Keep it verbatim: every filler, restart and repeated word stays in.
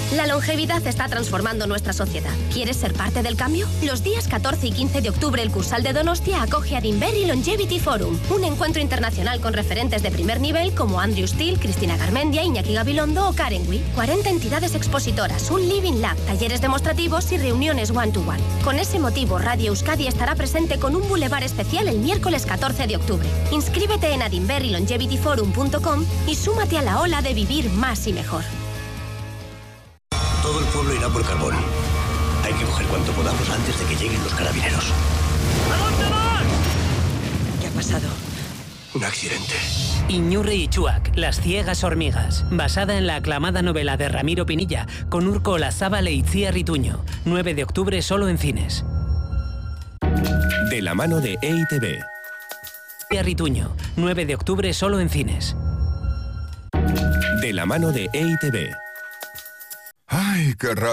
La longevidad está transformando nuestra sociedad. ¿Quieres ser parte del cambio? Los días catorce y quince de octubre el Cursal de Donostia acoge a Adinberry Longevity Forum, un encuentro internacional con referentes de primer nivel como Andrew Steele, Cristina Garmendia, Iñaki Gabilondo o Karen Wee. cuarenta entidades expositoras, un Living Lab, talleres demostrativos y reuniones one-to-one. Con ese motivo, Radio Euskadi estará presente con un bulevar especial el miércoles catorce de octubre. Inscríbete en adinberry longevity forum punto com y súmate a la ola de vivir más y mejor. Todo el pueblo irá por carbón. Hay que coger cuanto podamos antes de que lleguen los carabineros. ¿A dónde vas? ¿Qué ha pasado? Un accidente. Iñurri y Chuac, Las ciegas hormigas, basada en la aclamada novela de Ramiro Pinilla, con Urko Olazábal e Itziar Ituño. nueve de octubre solo en cines. De la mano de E I T B. Itziar Ituño, nueve de octubre solo en cines. De la mano de E I T B. ¡Ay, qué raro!